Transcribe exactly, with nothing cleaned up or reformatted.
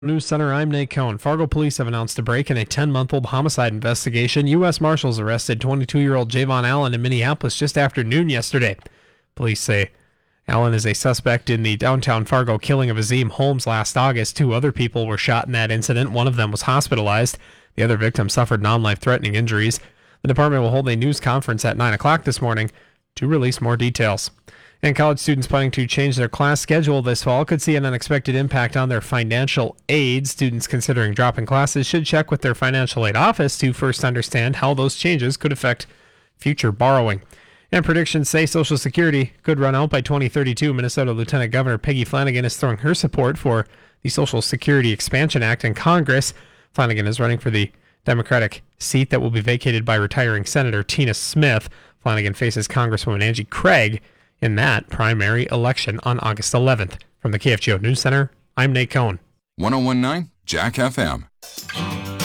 News Center, I'm Nate Cohn. Fargo police have announced a break in a ten-month-old homicide investigation. U S Marshals arrested twenty-two-year-old Javon Allen in Minneapolis just after noon yesterday. Police say Allen is a suspect in the downtown Fargo killing of Azim Holmes last August. Two other people were shot in that incident. One of them was hospitalized. The other victim suffered non-life-threatening injuries. The department will hold a news conference at nine o'clock this morning to release more details. And college students planning to change their class schedule this fall could see an unexpected impact on their financial aid. Students considering dropping classes should check with their financial aid office to first understand how those changes could affect future borrowing. And predictions say Social Security could run out by twenty thirty-two. Minnesota Lieutenant Governor Peggy Flanagan is throwing her support for the Social Security Expansion Act in Congress. Flanagan is running for the Democratic seat that will be vacated by retiring Senator Tina Smith. Flanagan faces Congresswoman Angie Craig in that primary election on August eleventh. From the K F G O News Center, I'm Nate Cohn. ten nineteen Jack F M.